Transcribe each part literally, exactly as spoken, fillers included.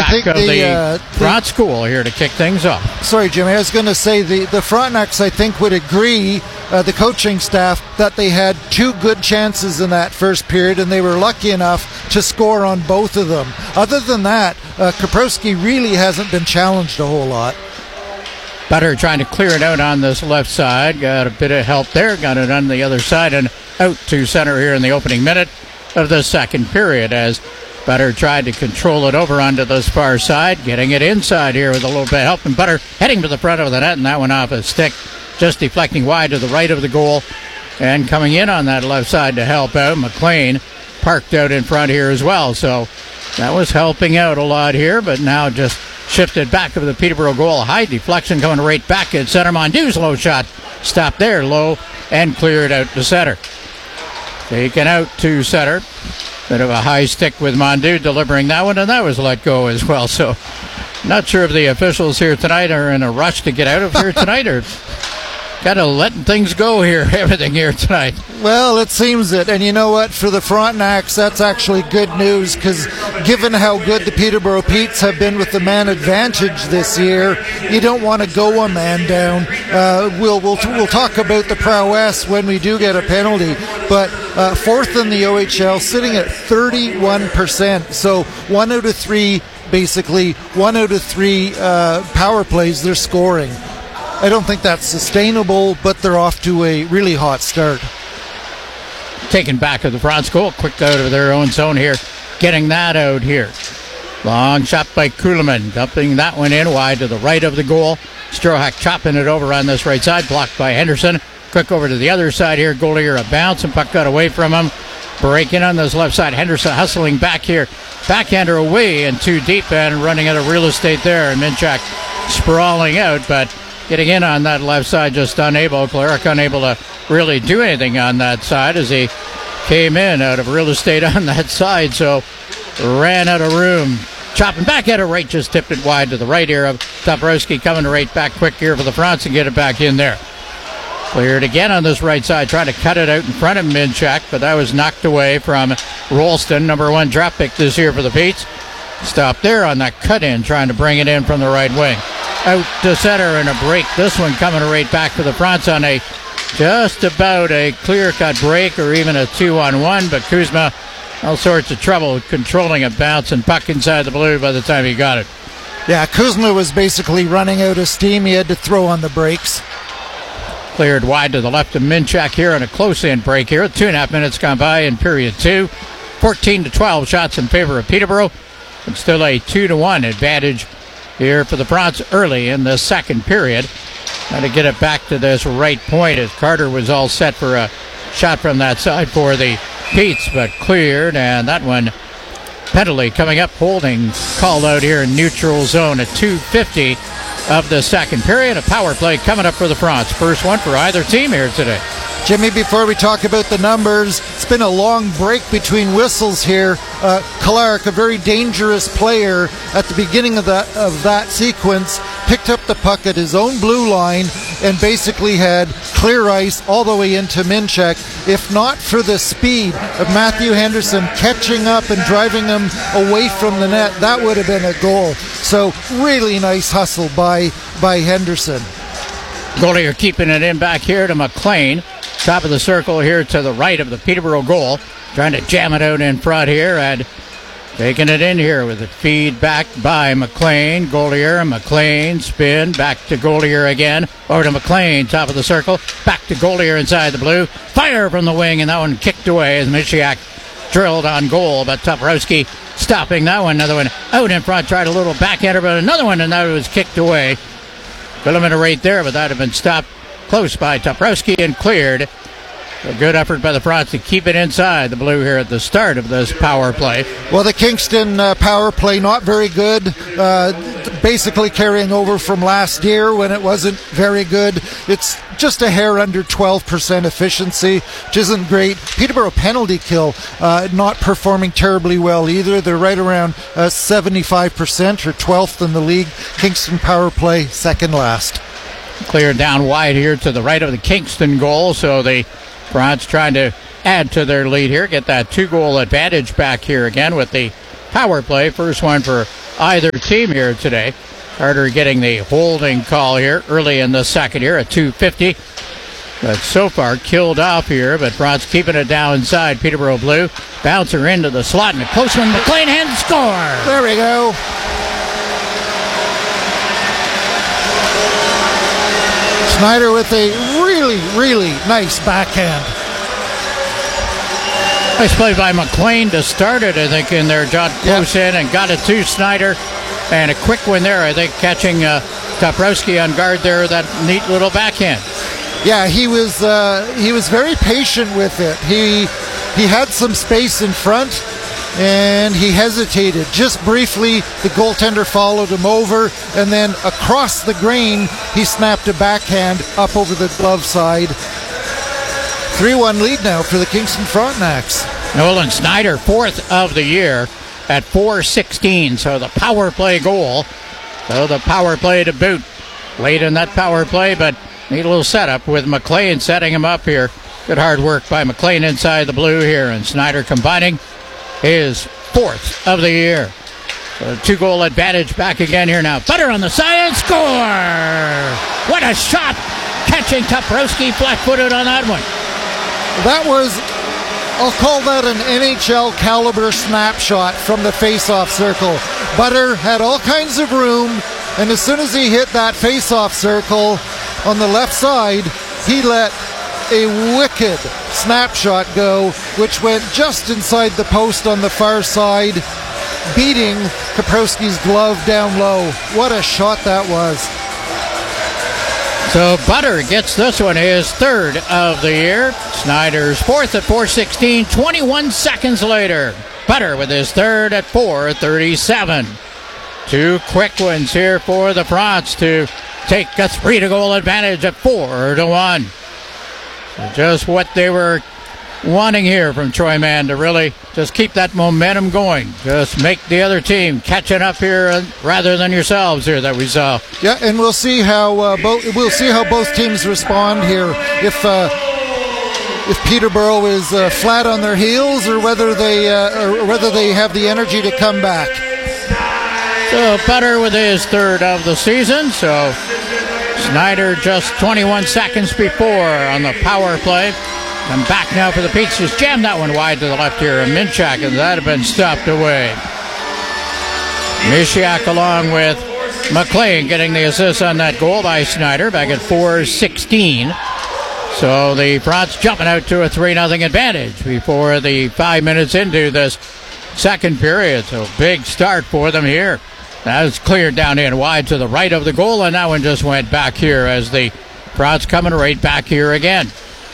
back I think of the, the uh, front school here to kick things off. Sorry, Jimmy. I was going to say the, the Frontenacs, I think, would agree, uh, the coaching staff, that they had two good chances in that first period, and they were lucky enough to score on both of them. Other than that, uh, Kaprowski really hasn't been challenged a whole lot. Butter trying to clear it out on this left side. Got a bit of help there. Got it on the other side and out to center here in the opening minute of the second period as Butter tried to control it over onto this far side, getting it inside here with a little bit of help, and Butter heading to the front of the net, and that went off his stick, just deflecting wide to the right of the goal, and coming in on that left side to help out. McLean parked out in front here as well, so that was helping out a lot here, but now just shifted back of the Peterborough goal. High deflection coming right back at center. Mondou's low shot stopped there, low, and cleared out to center. Taken out to center. Bit of a high stick with Mondou delivering that one, and that was let go as well. So, not sure if the officials here tonight are in a rush to get out of here tonight, or kind of letting things go here, everything here tonight. Well, it seems it. And you know what? For the Frontenacs, that's actually good news, because given how good the Peterborough Petes have been with the man advantage this year, you don't want to go a man down. Uh, we'll, we'll we'll talk about the prowess when we do get a penalty. But uh, fourth in the O H L, sitting at thirty-one percent. So one out of three, basically, one out of three uh, power plays they're scoring. I don't think that's sustainable, but they're off to a really hot start. Taken back of the front goal, quick out of their own zone here, getting that out here. Long shot by Kuhlman, dumping that one in wide to the right of the goal. Strohak chopping it over on this right side, blocked by Henderson. Quick over to the other side here, Goldier a bounce, and puck got away from him. Breaking on this left side, Henderson hustling back here. Backhander away and too deep and running out of real estate there, and Minchak sprawling out, but getting in on that left side, just unable. Clark unable to really do anything on that side as he came in out of real estate on that side, so ran out of room. Chopping back at it right, just tipped it wide to the right here of Toporowski, coming right back quick here for the Fronts and get it back in there. Cleared again on this right side, trying to cut it out in front of Minchak, but that was knocked away from Rolston, number one draft pick this year for the Petes. Stopped there on that cut-in, trying to bring it in from the right wing. Out to center and a break. This one coming right back to the Fronts on a just about a clear-cut break or even a two-on-one, but Kuzma, all sorts of trouble controlling a bounce and puck inside the blue by the time he got it. Yeah, Kuzma was basically running out of steam. He had to throw on the brakes. Cleared wide to the left of Minchak here on a close-in break here. Two and a half minutes gone by in period two. fourteen to twelve shots in favor of Peterborough. And still a two to one advantage here for the Fronts early in the second period. Trying to get it back to this right point as Carter was all set for a shot from that side for the Petes, but cleared, and that one penalty coming up, holding called out here in neutral zone at two fifty of the second period. A power play coming up for the Fronts. First one for either team here today. Jimmy, before we talk about the numbers, it's been a long break between whistles here. Uh, Clark, a very dangerous player at the beginning of that, of that sequence, picked up the puck at his own blue line and basically had clear ice all the way into Minchak. If not for the speed of Matthew Henderson catching up and driving him away from the net, that would have been a goal. So really nice hustle by, by Henderson. Goldier keeping it in back here to McLean. Top of the circle here to the right of the Peterborough goal. Trying to jam it out in front here and taking it in here with a feed back by McLean. Goldier, McLean, spin, back to Goldier again. Over to McLean, top of the circle. Back to Goldier inside the blue. Fire from the wing, and that one kicked away as Minchak drilled on goal. But Toporowski stopping that one. Another one out in front. Tried a little backhander, but another one, and that was kicked away. Filament right there, but that had been stopped close by Toporowski and cleared. A good effort by the Fronts to keep it inside the blue here at the start of this power play. Well, the Kingston uh, power play, not very good. Uh, basically carrying over from last year when it wasn't very good. It's just a hair under twelve percent efficiency, which isn't great. Peterborough penalty kill, uh, not performing terribly well either. They're right around uh, seventy-five percent or twelfth in the league. Kingston power play, second last. Cleared down wide here to the right of the Kingston goal, so the Fronts trying to add to their lead here, get that two-goal advantage back here again with the power play. First one for either team here today. Carter getting the holding call here early in the second here at two fifty. But so far killed off here, but Bronx keeping it down inside. Peterborough Blue bouncer into the slot and a close one. McLean hand score. There we go. Snyder with a really, really nice backhand. Nice play by McLean to start it, I think, in there. John close yep. in and got it to Snyder. And a quick one there, I think, catching uh, Toporowski on guard there. That neat little backhand. Yeah, he was uh, he was very patient with it. He he had some space in front, and he hesitated just briefly. The goaltender followed him over, and then across the green, he snapped a backhand up over the glove side. three one lead now for the Kingston Frontenacs. Nolan Snyder, fourth of the year at four sixteen. So the power play goal. So the power play to boot. Late in that power play, but neat little setup with McLean setting him up here. Good hard work by McLean inside the blue here, and Snyder combining his fourth of the year. So two-goal advantage back again here now. Butter on the side and score! What a shot! Catching Toporowski flat-footed on that one. That was, I'll call that an N H L caliber snapshot from the face-off circle. Butter had all kinds of room, and as soon as he hit that face-off circle on the left side, he let a wicked snapshot go, which went just inside the post on the far side, beating Toporowski's glove down low. What a shot that was. So Butter gets this one, his third of the year. Snyder's fourth at four sixteen. twenty-one seconds later, Butter with his third at four thirty-seven. Two quick ones here for the Fronts to take a three-to-goal advantage at four to one. So just what they were wanting here from Troy Mann, to really just keep that momentum going. Just make the other team catching up here rather than yourselves here that we saw. Yeah, and we'll see how uh, both we'll see how both teams respond here. If uh, if Peterborough is uh, flat on their heels, or whether they uh, or whether they have the energy to come back. So Butter with his third of the season. So Snyder just twenty-one seconds before on the power play. Come back now for the Pete's. Just jammed that one wide to the left here. And Minchak, and that had been stopped away. Mishiak along with McLean getting the assist on that goal by Snyder back at four sixteen. So the Fronts jumping out to a three nothing advantage before the five minutes into this second period. So big start for them here. That was cleared down in wide to the right of the goal, and that one just went back here as the Fronts coming right back here again.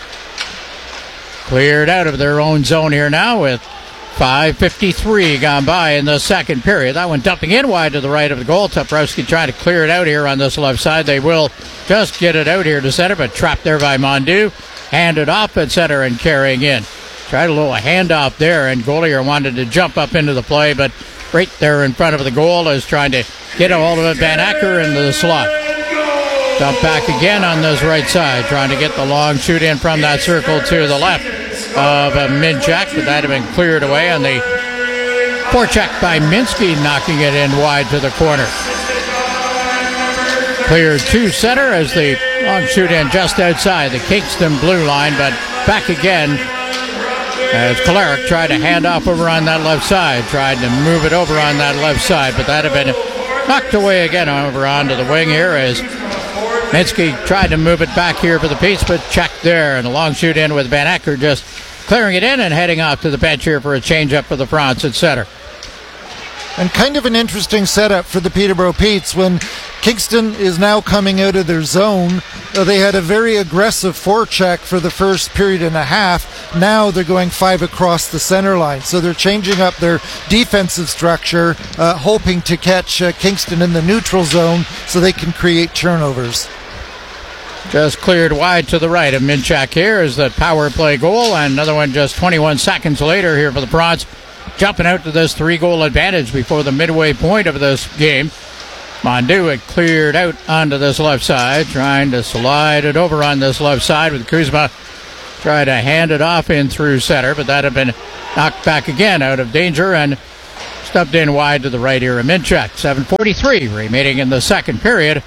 Cleared out of their own zone here now with five fifty-three gone by in the second period. That one dumping in wide to the right of the goal. Toporowski trying to clear it out here on this left side. They will just get it out here to center, but trapped there by Mondu. Handed off at center and carrying in. Tried a little handoff there, and goalie wanted to jump up into the play, but right there in front of the goal is trying to get a hold of it. Van Acker into the slot. Dump back again on this right side, trying to get the long shoot in from that circle to the left of uh, Minchak, but that had been cleared away on the forecheck by Minsky, knocking it in wide to the corner. Cleared to center as the long shoot in just outside the Kingston blue line, but back again as Kolarek tried to hand off over on that left side, tried to move it over on that left side, but that had been knocked away again over onto the wing here as Minsky tried to move it back here for the Pete's, but checked there, and a long shoot in with Van Acker just clearing it in and heading off to the bench here for a change-up for the Fronts at center. And kind of an interesting setup for the Peterborough Petes when Kingston is now coming out of their zone. Uh, they had a very aggressive forecheck for the first period and a half. Now they're going five across the center line. So they're changing up their defensive structure, uh, hoping to catch uh, Kingston in the neutral zone so they can create turnovers. Just cleared wide to the right of Minchak here is the power play goal, and another one just twenty-one seconds later here for the Fronts, jumping out to this three-goal advantage before the midway point of this game. Mondu had cleared out onto this left side, trying to slide it over on this left side with Kuzma. Tried to hand it off in through center, but that had been knocked back again out of danger, and Stubbed in wide to the right here, Minchuk. seven forty-three remaining in the second period.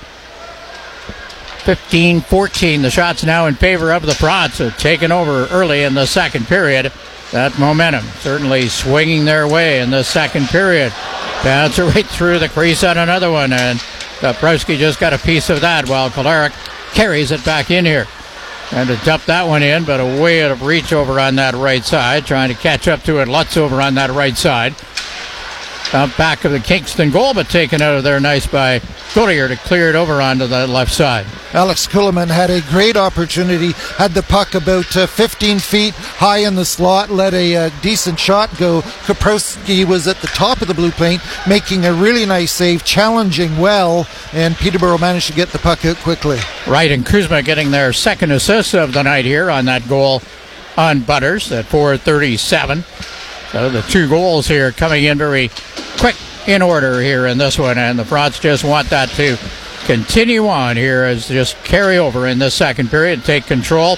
fifteen fourteen. The shots now in favor of the Fronts, have taken over early in the second period. That momentum certainly swinging their way in the second period. Bouncer right through the crease on another one, and Dabrowski just got a piece of that while Kolarek carries it back in here. And to dump that one in, but a way out of reach over on that right side. Trying to catch up to it. Lutz over on that right side. Dump back of the Kingston goal, but taken out of there nice by Goodyear to clear it over onto the left side. Alex Kuhlman had a great opportunity, had the puck about uh, fifteen feet high in the slot, let a uh, decent shot go. Kaprowski was at the top of the blue paint, making a really nice save, challenging well, and Peterborough managed to get the puck out quickly. Wright and Kuzma getting their second assist of the night here on that goal on Butters at four thirty-seven. So the two goals here coming in very quick in order here in this one, and the Fronts just want that to continue on here as just carry over in the second period, take control.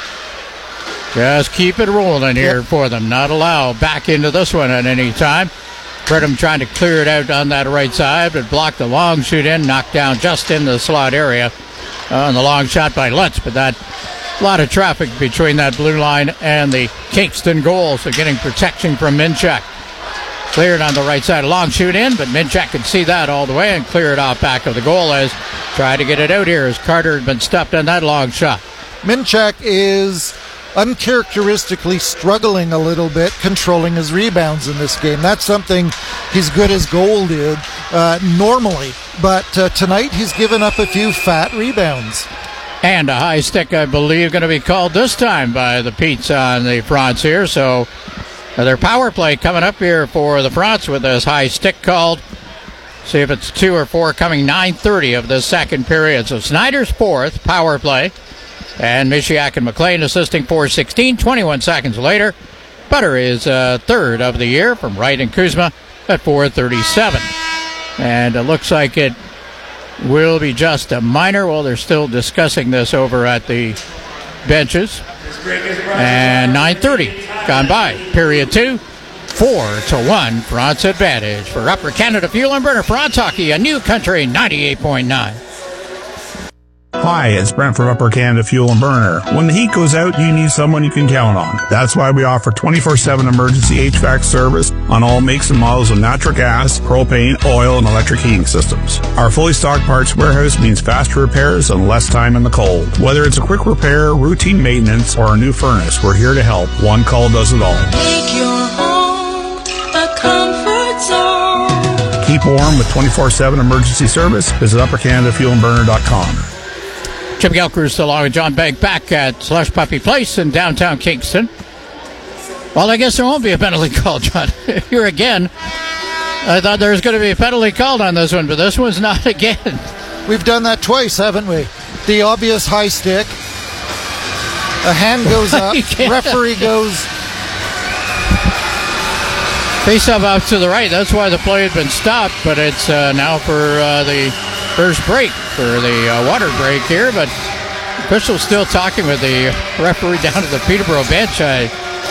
Just keep it rolling here yep. for them, not allow back into this one at any time. Bredham trying to clear it out on that right side, but blocked the long shoot in, knocked down just in the slot area on the long shot by Lutz, but that a lot of traffic between that blue line and the Kingston goal, so getting protection from Minchuk. Cleared on the right side, a long shoot in, but Minchuk could see that all the way and clear it off back of the goal as try to get it out here as Carter had been stopped on that long shot. Minchuk is uncharacteristically struggling a little bit controlling his rebounds in this game. That's something he's good as gold in uh, normally, but uh, tonight he's given up a few fat rebounds. And a high stick, I believe, going to be called this time by the Petes on the Fronts here. So uh, their power play coming up here for the Fronts with this high stick called. See if it's two or four coming nine thirty of the second period. So Snyder's fourth power play. And Mishiak and McLean assisting four sixteen. twenty-one seconds later, Butter is uh, third of the year from Wright and Kuzma at four thirty-seven. And it looks like it will be just a minor. Well, they're still discussing this over at the benches. And nine thirty gone by. Period two. Four to one. Fronts advantage for Upper Canada Fuel and Burner. Fronts Hockey, a new country, ninety-eight point nine. Hi, it's Brent from Upper Canada Fuel and Burner. When the heat goes out, you need someone you can count on. That's why we offer twenty-four seven emergency H V A C service on all makes and models of natural gas, propane, oil, and electric heating systems. Our fully stocked parts warehouse means faster repairs and less time in the cold. Whether it's a quick repair, routine maintenance, or a new furnace, we're here to help. One call does it all. Make your home a comfort zone. Keep warm with twenty-four seven emergency service. Visit upper canada fuel and burner dot com. Jim Gilchrist along with John Bank back at Slush Puppy Place in downtown Kingston. Well, I guess there won't be a penalty call, John. Here again. I thought there was going to be a penalty called on this one, but this one's not again. We've done that twice, haven't we? The obvious high stick. A hand goes up. Referee goes. Face-up out to the right. That's why the play had been stopped, but it's uh, now for uh, the first break, for the uh, water break here, but officials still talking with the referee down at the Peterborough bench. I,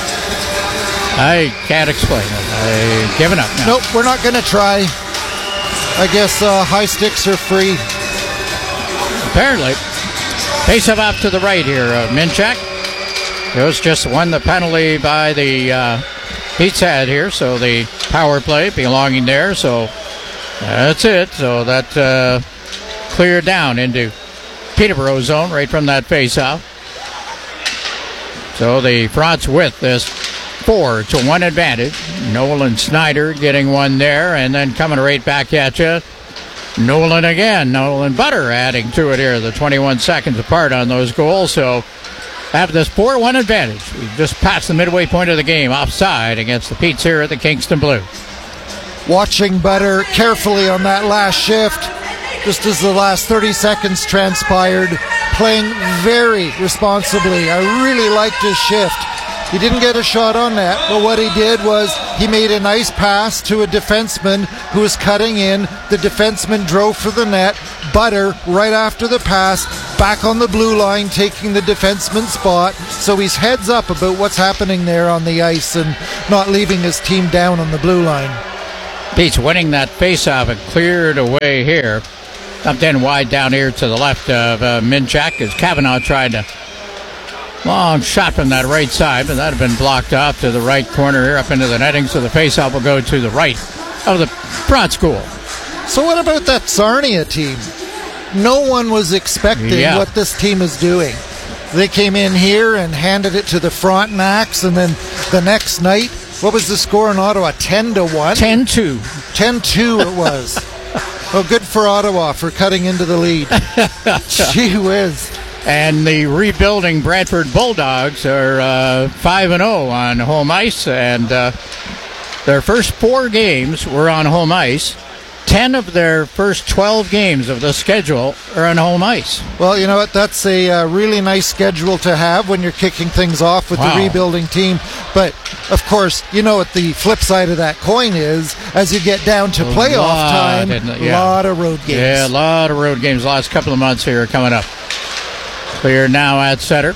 I can't explain it. I've given up now. Nope, we're not going to try. I guess uh, high sticks are free. Apparently. Face-up out to the right here. Uh, Minchuk. It was just won the penalty by the uh, Pete's had here, so the power play belonging there, so that's it. So that uh, cleared down into Peterborough zone right from that face-off. So the Fronts with this four to one advantage. Nolan Snyder getting one there, and then coming right back at you. Nolan again. Nolan Butter adding to it here. The twenty-one seconds apart on those goals. So have this four one advantage. We've just passed the midway point of the game. Offside against the Petes here at the Kingston Blue. Watching Butter carefully on that last shift, just as the last thirty seconds transpired, playing very responsibly. I really liked his shift. He didn't get a shot on net, but what he did was he made a nice pass to a defenseman who was cutting in. The defenseman drove for the net. Butter, right after the pass, back on the blue line, taking the defenseman's spot. So he's heads up about what's happening there on the ice and not leaving his team down on the blue line. Pete's winning that faceoff and cleared away here. Up in wide down here to the left of uh, Minchak as Kavanaugh tried to long shot from that right side, but that had been blocked off to the right corner here up into the netting, so the faceoff will go to the right of the Front School. So what about that Sarnia team? No one was expecting Yeah. what this team is doing. They came in here and handed it to the Frontenacs, and then the next night, what was the score in Ottawa? ten to one? ten two. ten two it was. Well, good for Ottawa for cutting into the lead. Gee whiz. And the rebuilding Brantford Bulldogs are uh, five and oh on home ice, and uh, their first four games were on home ice. ten of their first twelve games of the schedule are on home ice. Well, you know what? That's a uh, really nice schedule to have when you're kicking things off with Wow. the rebuilding team. But, of course, you know what the flip side of that coin is. As you get down to A playoff lot, time, isn't it? a Yeah. lot of road games. Yeah, a lot of road games. The last couple of months here are coming up. Clear now at center.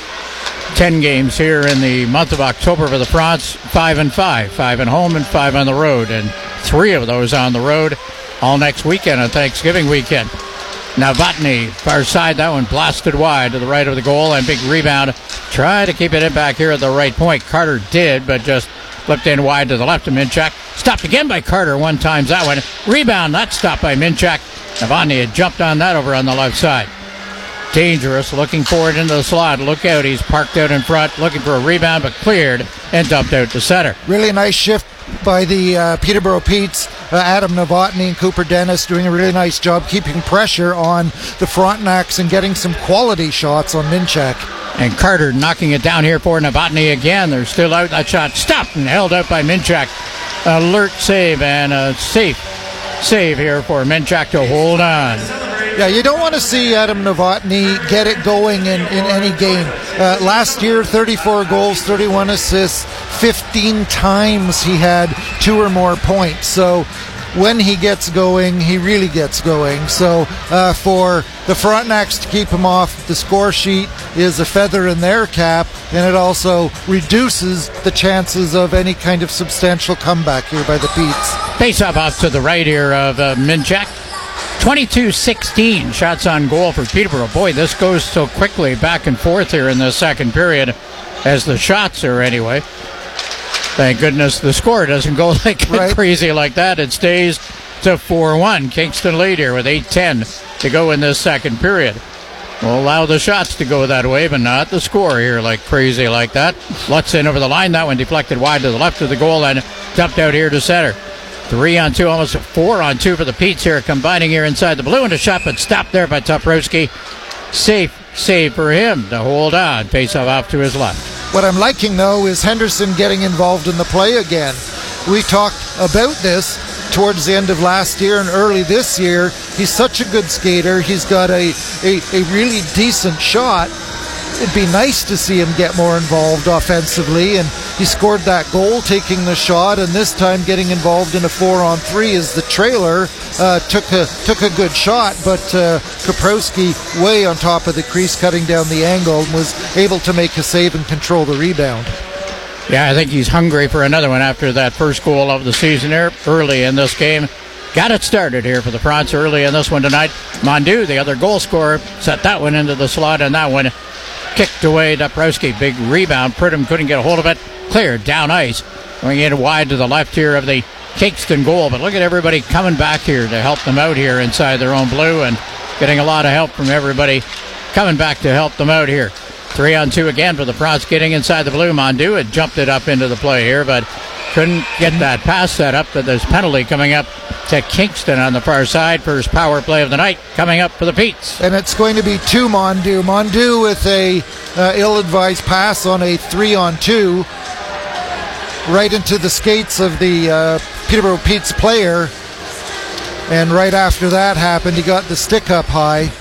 Ten games here in the month of October for the Fronts. Five and five. Five at home and five on the road. And three of those on the road all next weekend on Thanksgiving weekend. Now Botany, far side, that one blasted wide to the right of the goal, and big rebound. Try to keep it in back here at the right point. Carter did, but just flipped in wide to the left of Minchak. Stopped again by Carter one time that one. Rebound, that stopped by Minchak. Novotny had jumped on that over on the left side. Dangerous, looking forward into the slot. Look out, he's parked out in front, looking for a rebound, but cleared and dumped out to center. Really nice shift by the uh, Peterborough Petes, uh, Adam Novotny and Cooper Dennis doing a really nice job keeping pressure on the Frontenacs and getting some quality shots on Minchak. And Carter knocking it down here for Novotny again. They're still out. That shot stopped and held out by Minchak. Alert save and a safe save here for Minchak to hold on. Yeah, you don't want to see Adam Novotny get it going in, in any game. Uh, last year, thirty-four goals, thirty-one assists, fifteen times he had two or more points. So when he gets going, he really gets going. So uh, for the Frontenacs to keep him off the score sheet is a feather in their cap, and it also reduces the chances of any kind of substantial comeback here by the Petes. Face up off to the right here of uh, Minchak. twenty-two sixteen shots on goal for Peterborough. Boy, this goes so quickly back and forth here in the second period as the shots are anyway. Thank goodness the score doesn't go like Right. crazy like that. It stays to four one. Kingston lead here with eight ten to go in this second period. We'll allow the shots to go that way, but not the score here like crazy like that. Lutz in over the line. That one deflected wide to the left of the goal and dumped out here to center. Three on two, almost a four on two for the Petes here, combining here inside the blue, and a shot, but stopped there by Toporowski. Safe save for him to hold on. Face off off to his left. What I'm liking, though, is Henderson getting involved in the play again. We talked about this towards the end of last year and early this year. He's such a good skater. He's got a, a, a really decent shot. It'd be nice to see him get more involved offensively, and he scored that goal taking the shot, and this time getting involved in a four-on-three as the trailer uh, took a took a good shot, but uh, Kaprowski way on top of the crease cutting down the angle and was able to make a save and control the rebound. Yeah, I think he's hungry for another one after that first goal of the season there early in this game. Got it started here for the Fronts early in this one tonight. Mondu, the other goal scorer, set that one into the slot, and that one kicked away. Dabrowski, big rebound. Pridham couldn't get a hold of it. Cleared down ice. Going in wide to the left here of the Kingston goal. But look at everybody coming back here to help them out here inside their own blue, and getting a lot of help from everybody coming back to help them out here. Three on two again for the Fronts getting inside the blue. Mondu had jumped it up into the play here, but couldn't get that pass set up. But there's penalty coming up to Kingston on the far side. First power play of the night coming up for the Petes. And it's going to be two Mondu. Mondu with a uh, ill-advised pass on a three-on-two right into the skates of the uh, Peterborough Petes player. And right after that happened, he got the stick up high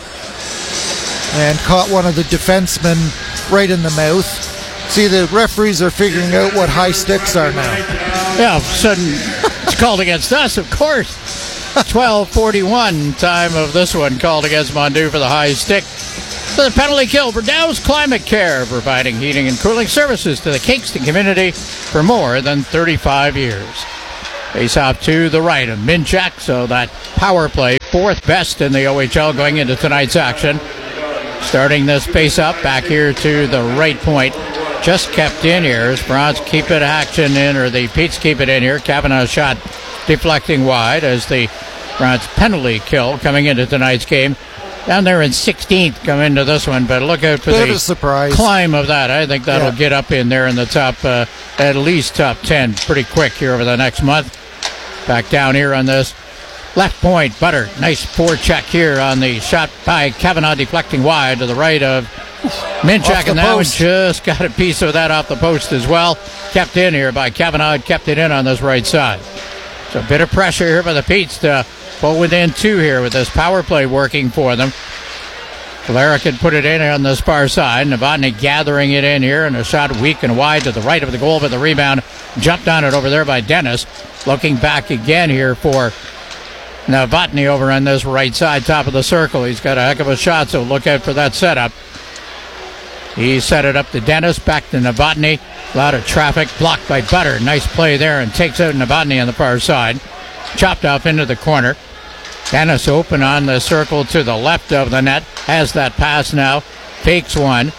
and caught one of the defensemen right in the mouth. See, the referees are figuring out what high sticks are now. Yeah, all of a sudden it's called against us, of course. twelve forty-one time of this one called against Mondu for the high stick. So the penalty kill for Dow's Climate Care, providing heating and cooling services to the Kingston community for more than thirty-five years. Face off to the right of Minchak, so that power play, fourth best in the O H L going into tonight's action. Starting this face up back here to the right point. Just kept in here as Browns keep it action in, or the Petes keep it in here. Kavanaugh's shot deflecting wide as the Browns penalty kill coming into tonight's game. Down there in sixteenth come into this one, but look out for Bit the of surprise. climb of that. I think that'll Yeah. get up in there in the top, uh, at least top ten pretty quick here over the next month. Back down here on this left point, Butter. Nice forecheck here on the shot by Kavanaugh, deflecting wide to the right of Minchak, and that one just got a piece of that off the post as well. Kept in here by Kavanaugh, kept it in on this right side. So a bit of pressure here by the Petes to pull within two here with this power play working for them. Cholera can put it in on this far side. Novotny gathering it in here, and a shot weak and wide to the right of the goal, but the rebound jumped on it over there by Dennis. Looking back again here for Novotny over on this right side, top of the circle. He's got a heck of a shot, so look out for that setup. He set it up to Dennis, back to Novotny. A lot of traffic, blocked by Butter. Nice play there, and takes out Novotny on the far side. Chopped off into the corner. Dennis open on the circle to the left of the net. Has that pass now. Fakes one.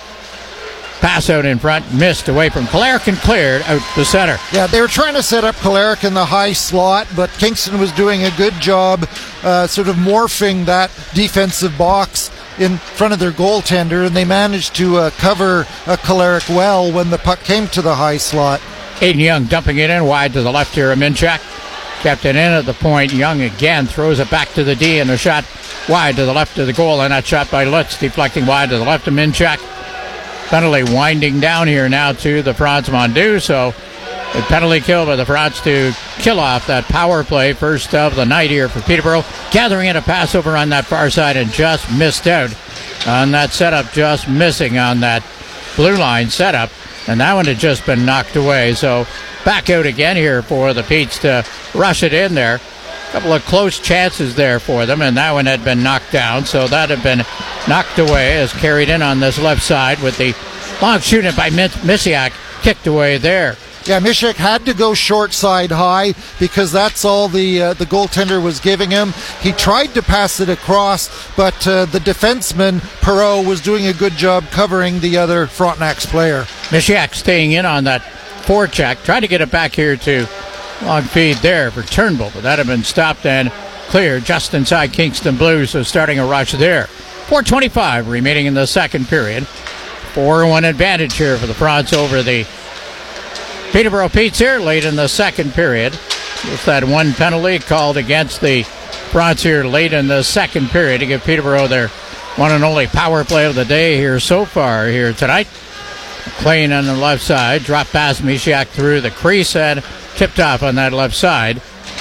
Pass out in front. Missed away from Choleric and cleared out the center. Yeah, they were trying to set up Choleric in the high slot, but Kingston was doing a good job uh, sort of morphing that defensive box in front of their goaltender, and they managed to uh, cover uh, Choleric well when the puck came to the high slot. Aiden Young dumping it in wide to the left here of Minchak. Kept it in at the point. Young again throws it back to the D, and a shot wide to the left of the goal, and that shot by Lutz deflecting wide to the left of Minchak. Penalty winding down here now to the Franz Mondu, so a penalty kill by the Franz to kill off that power play, first of the night here for Peterborough. Gathering in a pass over on that far side and just missed out on that setup, just missing on that blue line setup, and that one had just been knocked away. So back out again here for the Petes to rush it in there. A couple of close chances there for them, and that one had been knocked down, so that had been knocked away as carried in on this left side with the long shooting by Misiak, kicked away there. Yeah, Mishek had to go short side high because that's all the uh, the goaltender was giving him. He tried to pass it across, but uh, the defenseman, Perreault, was doing a good job covering the other Frontenac's player. Misiak staying in on that forecheck, trying to get it back here to long feed there for Turnbull, but that had been stopped and cleared just inside Kingston Blues, so starting a rush there. four twenty-five remaining in the second period. four one advantage here for the Franz over the Peterborough Petes here late in the second period. With that one penalty called against the Franz here late in the second period to give Peterborough their one and only power play of the day here so far here tonight. McLean on the left side, drop past Misiak through the crease and tipped off on that left side.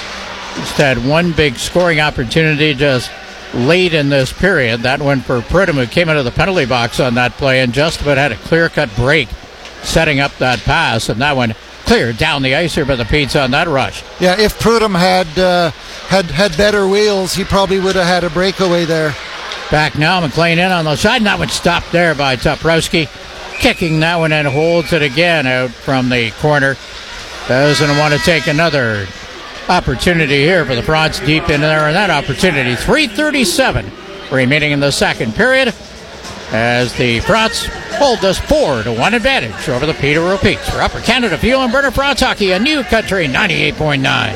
Just had one big scoring opportunity just late in this period. That one for Prudhomme, who came out of the penalty box on that play and just about had a clear-cut break setting up that pass, and that one cleared down the ice here by the Petes on that rush. Yeah, if Prudhomme had uh, had had better wheels, he probably would have had a breakaway there. Back now, McLean in on the side, and that one stopped there by Toprowski. Kicking that one and holds it again out from the corner. Doesn't want to take another opportunity here for the Franz deep in there, and that opportunity. three thirty-seven remaining in the second period as the Franz hold this four to one advantage over the Peterborough Petes. For Upper Canada Fuel and Burner Franz Hockey, a new country ninety-eight point nine.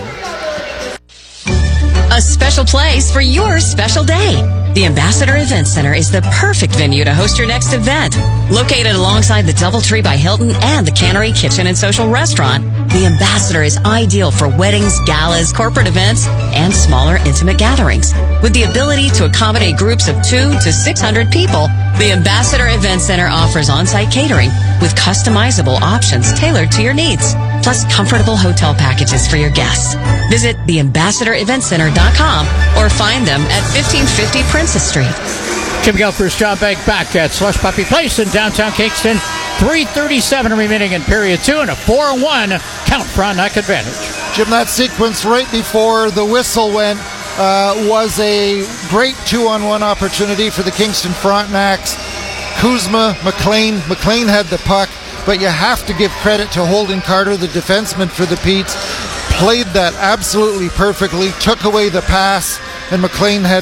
A special place for your special day. The Ambassador Event Center is the perfect venue to host your next event. Located alongside the Doubletree by Hilton and the Cannery Kitchen and Social Restaurant, the Ambassador is ideal for weddings, galas, corporate events, and smaller intimate gatherings. With the ability to accommodate groups of two to six hundred people, the Ambassador Event Center offers on-site catering with customizable options tailored to your needs, plus comfortable hotel packages for your guests. Visit the ambassador event center dot com or find them at fifteen fifty Princess Street. Jim Gilchrist, John Bank back at Slush Puppy Place in downtown Kingston. three thirty-seven remaining in period two and a four one count Frontenac advantage. Jim, that sequence right before the whistle went uh, was a great two-on-one opportunity for the Kingston Frontenacs. Kuzma, McLean. McLean had the puck, but you have to give credit to Holden Carter, the defenseman for the Petes. played that absolutely perfectly, took away the pass, and McLean had